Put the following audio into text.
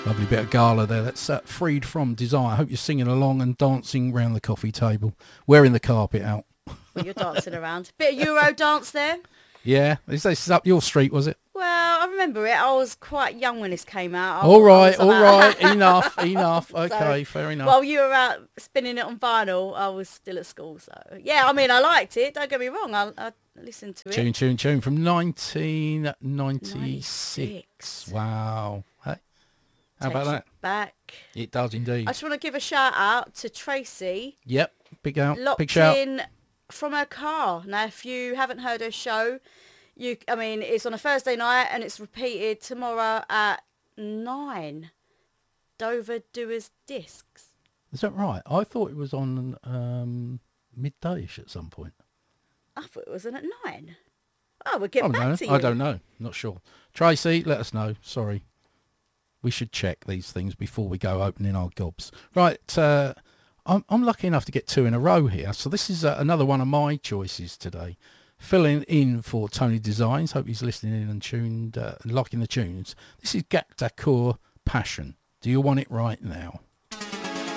Lovely bit of Gala there. That's Freed from Desire. I hope you're singing along and dancing round the coffee table, wearing the carpet out. Well, you're dancing around. Bit of Euro dance there. Yeah, this is up your street, was it? Well, I remember it. I was quite young when this came out. All right, enough. Okay, fair enough. While you were out spinning it on vinyl, I was still at school. So, yeah, I mean, I liked it. Don't get me wrong. I listened to it. Tune from 1996. Wow. Hey, how about that? Back. It does indeed. I just want to give a shout out to Tracy. Yep, big out. Locked big shout. in from her car. Now, if you haven't heard her show, it's on a Thursday night and it's repeated tomorrow at 9. Dover Doers Discs. Is that right? I thought it was on middayish at some point. I thought it was on at 9. Oh, we'll get back to you. I don't know. Not sure. Tracy, let us know. Sorry. We should check these things before we go opening our gobs. Right. I'm lucky enough to get 2 in a row here. So this is another one of my choices today. Filling in for Tony Designs. Hope he's listening in and tuned, liking the tunes. This is Gak Dakur Passion. Do you want it right now?